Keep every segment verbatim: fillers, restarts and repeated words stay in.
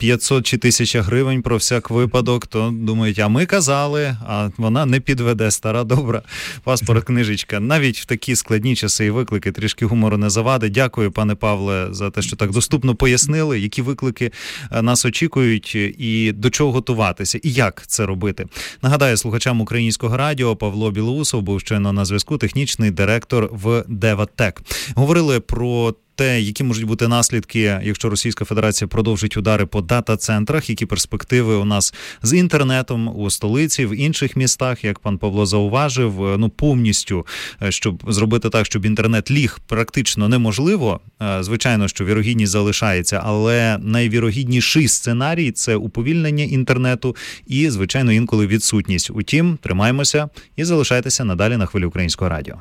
п'ятсот чи тисяча гривень про всяк випадок, то думають, а ми казали, а вона не підведе, стара добра паспорт, книжечка. Навіть в такі складні часи і виклики трішки гумору не завадить. Дякую, пане Павле, за те, що так доступно пояснили, які виклики нас очікують і до чого готуватися, і як це робити. Нагадаю слухачам Українського радіо, Павло Білоусов був щойно на зв'язку, технічний директор в Деватек. Говорили про те, які можуть бути наслідки, якщо Російська Федерація продовжить удари по дата-центрах, які перспективи у нас з інтернетом у столиці, в інших містах, як пан Павло зауважив, ну повністю, щоб зробити так, щоб інтернет ліг, практично неможливо. Звичайно, що вірогідність залишається, але найвірогідніший сценарій – це уповільнення інтернету і, звичайно, інколи відсутність. Утім, тримаємося і залишайтеся надалі на хвилі Українського радіо.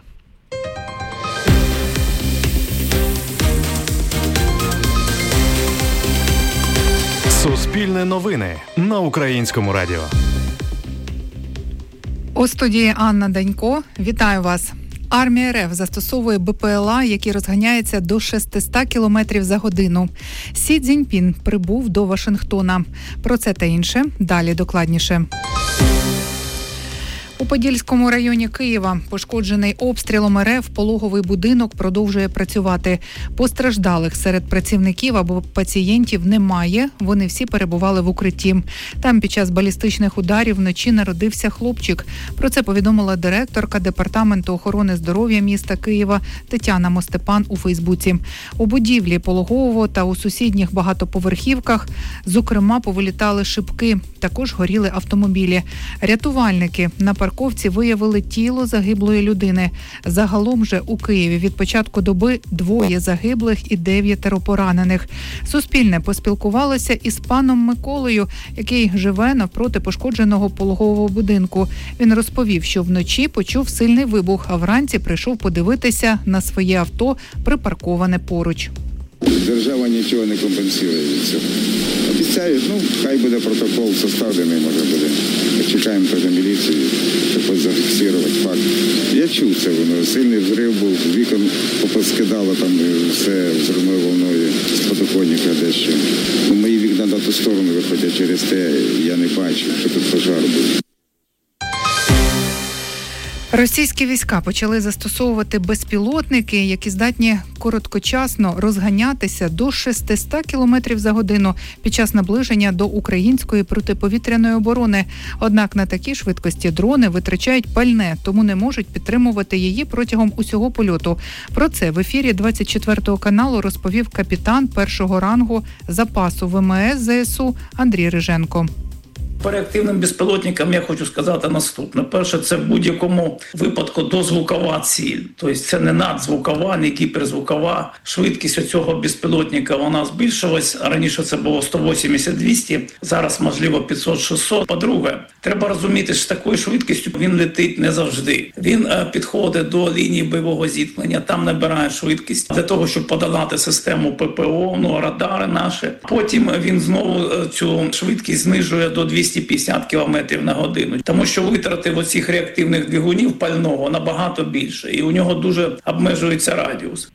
Суспільне новини на Українському радіо. У студії Анна Данько. Вітаю вас. Армія РФ застосовує БПЛА, які розганяються до шістсот кілометрів за годину. Сі Цзіньпін прибув до Вашингтона. Про це та інше далі докладніше. У Подільському районі Києва пошкоджений обстрілом РФ пологовий будинок продовжує працювати. Постраждалих серед працівників або пацієнтів немає, вони всі перебували в укритті. Там під час балістичних ударів вночі народився хлопчик. Про це повідомила директорка Департаменту охорони здоров'я міста Києва Тетяна Мостепан у Фейсбуці. У будівлі пологового та у сусідніх багатоповерхівках, зокрема, повилітали шибки. Також горіли автомобілі. Рятувальники на парковці виявили тіло загиблої людини. Загалом же у Києві від початку доби двоє загиблих і дев'ятеро поранених. Суспільне поспілкувалося із паном Миколою, який живе навпроти пошкодженого пологового будинку. Він розповів, що вночі почув сильний вибух, а вранці прийшов подивитися на своє авто, припарковане поруч. Держава нічого не компенсує від цього. Обіцяють, ну, хай буде протокол составлений, може буде. Чекаємо теж міліцію, щоб зафіксувати факт. Я чув це, воно сильний взрив був, вікон поскидало там все взривною волною з подоконника дещо. Ну, мої вікна на ту сторону виходять, через те я не бачу, що тут пожар був. Російські війська почали застосовувати безпілотники, які здатні короткочасно розганятися до шістсот кілометрів за годину під час наближення до української протиповітряної оборони. Однак на такій швидкості дрони витрачають пальне, тому не можуть підтримувати її протягом усього польоту. Про це в ефірі двадцять четвертого каналу розповів капітан першого рангу запасу ВМС ЗСУ Андрій Риженко. По реактивним безпілотникам я хочу сказати наступне. Перше, це в будь-якому випадку дозвукова ціль. Тобто це не надзвукова, не гіперзвукова. Швидкість цього безпілотника вона збільшилась. Раніше це було сто вісімдесят - двісті, зараз можливо п'ятсот - шістсот. По-друге, треба розуміти, що з такою швидкістю він летить не завжди. Він підходить до лінії бойового зіткнення, там набирає швидкість для того, щоб подолати систему ППО, ну, радари наші. Потім він знову цю швидкість знижує до двісті п'ятдесят кілометрів на годину. Тому що витрати оцих реактивних двигунів пального набагато більше. І у нього дуже обмежується радіус.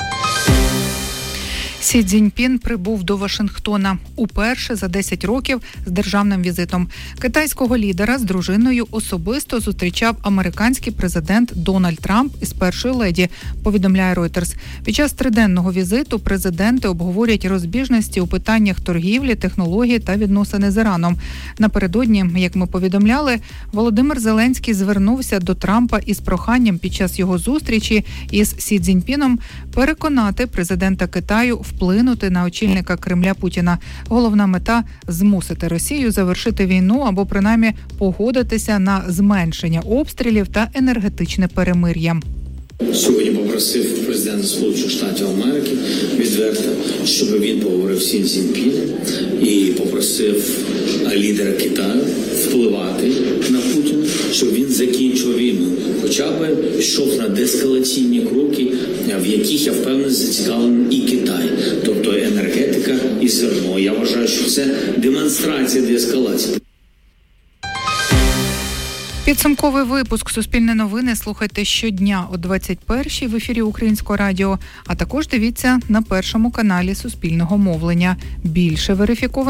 Сі Цзіньпін прибув до Вашингтона уперше за десять років з державним візитом. Китайського лідера з дружиною особисто зустрічав американський президент Дональд Трамп із першою леді, повідомляє Reuters. Під час триденного візиту президенти обговорять розбіжності у питаннях торгівлі, технології та відносини з Іраном. Напередодні, як ми повідомляли, Володимир Зеленський звернувся до Трампа із проханням під час його зустрічі із Сі Цзіньпіном переконати президента Китаю вплинути на очільника Кремля Путіна. Головна мета – змусити Росію завершити війну або принаймні погодитися на зменшення обстрілів та енергетичне перемир'я. Сьогодні попросив президента Сполучених Штатів Америки відверто, щоб він поговорив з Сі Цзіньпіном і попросив лідера Китаю впливати на Путіна, щоб він закінчив війну. Хоча б йшов на деескалаційні кроки, в яких, я впевнений, зацікавлений і Китай. Тобто енергетика і зерно. Я вважаю, що це демонстрація деескалації. Підсумковий випуск «Суспільне новини» слухайте щодня о двадцять першій в ефірі Українського радіо, а також дивіться на першому каналі Суспільного мовлення. Більше верифікованих